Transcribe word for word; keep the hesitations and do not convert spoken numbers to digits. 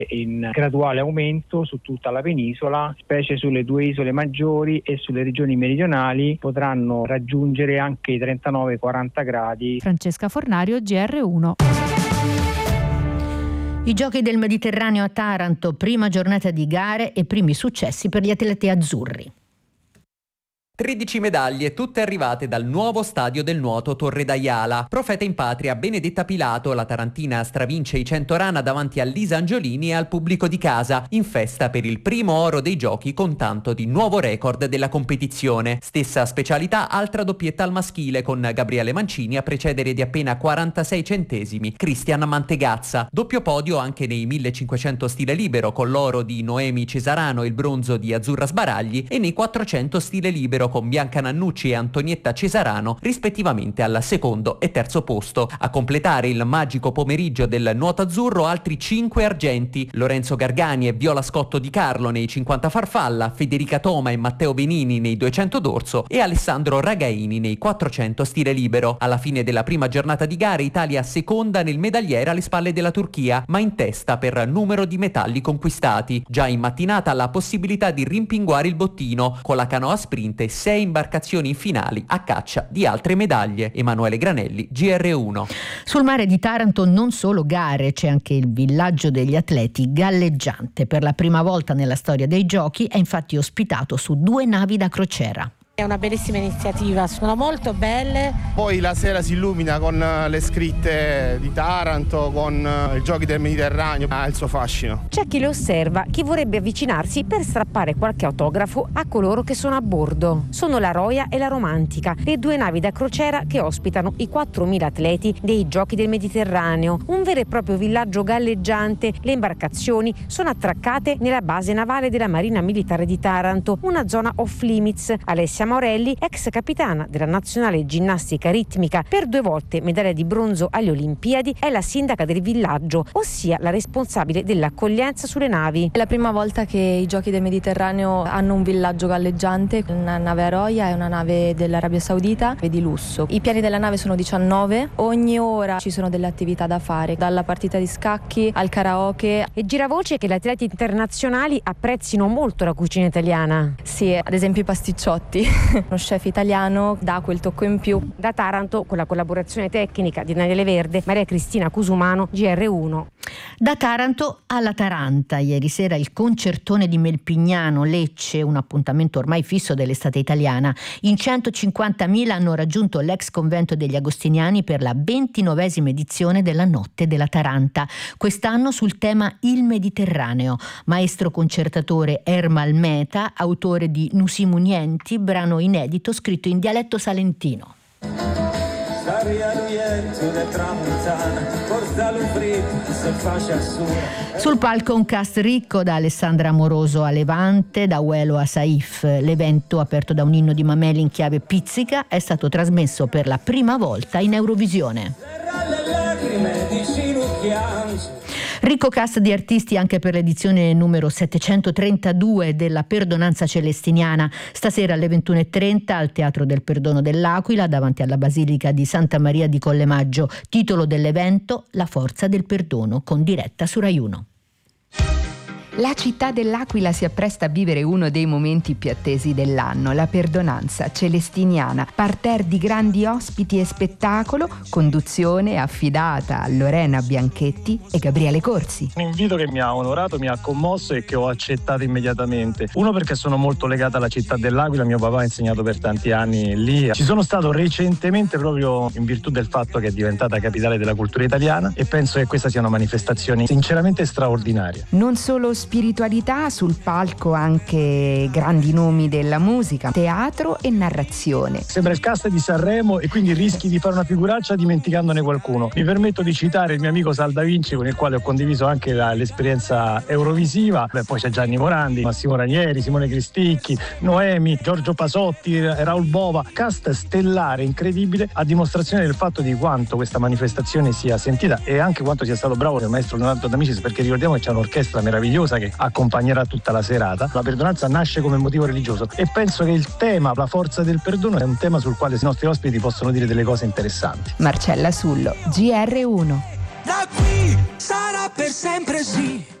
in graduale aumento su tutta la penisola, specie sulle due isole maggiori e sulle regioni meridionali potranno raggiungere anche i trentanove quaranta gradi. Francesca Fornario, G R uno. I Giochi del Mediterraneo a Taranto, prima giornata di gare e primi successi per gli atleti azzurri. tredici medaglie, tutte arrivate dal nuovo stadio del nuoto Torre d'Aiala. Profeta in patria Benedetta Pilato, la tarantina stravince i cento rana davanti a Lisa Angiolini e al pubblico di casa, in festa per il primo oro dei giochi con tanto di nuovo record della competizione. Stessa specialità, altra doppietta al maschile con Gabriele Mancini a precedere di appena quarantasei centesimi Cristian Mantegazza. Doppio podio anche nei millecinquecento stile libero con l'oro di Noemi Cesarano e il bronzo di Azzurra Sbaragli e nei quattrocento stile libero con Bianca Nannucci e Antonietta Cesarano rispettivamente al secondo e terzo posto. A completare il magico pomeriggio del nuoto azzurro altri cinque argenti: Lorenzo Gargani e Viola Scotto Di Carlo nei cinquanta farfalla, Federica Toma e Matteo Benini nei duecento dorso e Alessandro Ragaini nei quattrocento stile libero. Alla fine della prima giornata di gare Italia seconda nel medagliere alle spalle della Turchia, ma in testa per numero di metalli conquistati. Già in mattinata la possibilità di rimpinguare il bottino con la canoa sprint e sei imbarcazioni finali a caccia di altre medaglie. Emanuele Granelli, G R uno. Sul mare di Taranto non solo gare, c'è anche il villaggio degli atleti galleggiante. Per la prima volta nella storia dei giochi è infatti ospitato su due navi da crociera. È una bellissima iniziativa, sono molto belle. Poi la sera si illumina con le scritte di Taranto, con i Giochi del Mediterraneo, ha il suo fascino. C'è chi le osserva, chi vorrebbe avvicinarsi per strappare qualche autografo a coloro che sono a bordo. Sono la Roia e la Romantica, le due navi da crociera che ospitano i quattromila atleti dei Giochi del Mediterraneo. Un vero e proprio villaggio galleggiante, le imbarcazioni sono attraccate nella base navale della Marina Militare di Taranto, una zona off limits. Alessia Morelli, ex capitana della nazionale ginnastica ritmica, per due volte medaglia di bronzo alle Olimpiadi, è la sindaca del villaggio, ossia la responsabile dell'accoglienza sulle navi. È la prima volta che i Giochi del Mediterraneo hanno un villaggio galleggiante, una nave Aroia e una nave dell'Arabia Saudita e di lusso. I piani della nave sono diciannove, ogni ora ci sono delle attività da fare, dalla partita di scacchi al karaoke. E gira voce che gli atleti internazionali apprezzino molto la cucina italiana. Sì, ad esempio i pasticciotti. Uno chef italiano dà quel tocco in più. Da Taranto, con la collaborazione tecnica di Daniele Verde, Maria Cristina Cusumano, G R uno. Da Taranto alla Taranta, ieri sera il concertone di Melpignano, Lecce, un appuntamento ormai fisso dell'estate italiana. In centocinquantamila hanno raggiunto l'ex convento degli Agostiniani per la ventinovesima edizione della Notte della Taranta. Quest'anno sul tema il Mediterraneo. Maestro concertatore Ermal Meta, autore di Nusimunienti, brano inedito scritto in dialetto salentino. Sul palco un cast ricco, da Alessandra Amoroso a Levante, da Uelo a Saif. L'evento, aperto da un inno di Mameli in chiave pizzica, è stato trasmesso per la prima volta in Eurovisione. Ricco cast di artisti anche per l'edizione numero settecentotrentadue della Perdonanza Celestiniana. Stasera alle ventuno e trenta al Teatro del Perdono dell'Aquila, davanti alla Basilica di Santa Maria di Collemaggio. Titolo dell'evento: La forza del perdono, con diretta su Rai uno. La città dell'Aquila si appresta a vivere uno dei momenti più attesi dell'anno, la Perdonanza Celestiniana, parterre di grandi ospiti e spettacolo, conduzione affidata a Lorena Bianchetti e Gabriele Corsi. Un invito che mi ha onorato, mi ha commosso e che ho accettato immediatamente. Uno, perché sono molto legata alla città dell'Aquila, mio papà ha insegnato per tanti anni lì. Ci sono stato recentemente proprio in virtù del fatto che è diventata capitale della cultura italiana e penso che questa sia una manifestazione sinceramente straordinaria. Non solo spiritualità, sul palco anche grandi nomi della musica, teatro e narrazione. Sembra il cast di Sanremo e quindi rischi di fare una figuraccia dimenticandone qualcuno. Mi permetto di citare il mio amico Sal Da Vinci, con il quale ho condiviso anche la, l'esperienza eurovisiva. Beh, poi c'è Gianni Morandi, Massimo Ranieri, Simone Cristicchi, Noemi, Giorgio Pasotti, Raul Bova. Cast stellare, incredibile, a dimostrazione del fatto di quanto questa manifestazione sia sentita e anche quanto sia stato bravo il maestro Leonardo D'Amicis, perché ricordiamo che c'è un'orchestra meravigliosa che accompagnerà tutta la serata. La perdonanza nasce come motivo religioso e penso che il tema, la forza del perdono, è un tema sul quale i nostri ospiti possono dire delle cose interessanti. Marcella Sullo, G R uno. Da qui sarà per sempre sì.